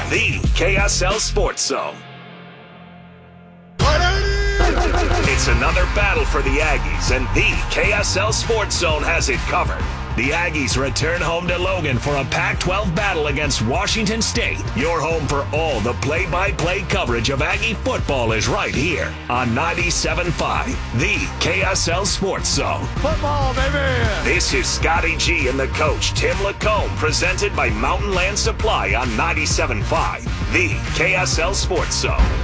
the KSL Sports Zone. It's another battle for the Aggies, and the KSL Sports Zone has it covered. The Aggies return home to Logan for a Pac-12 battle against Washington State. Your home for all the play-by-play coverage of Aggie football is right here on 97.5, the KSL Sports Zone. Football, baby! This is Scotty G and the coach, Tim Lacombe, presented by Mountain Land Supply on 97.5, the KSL Sports Zone.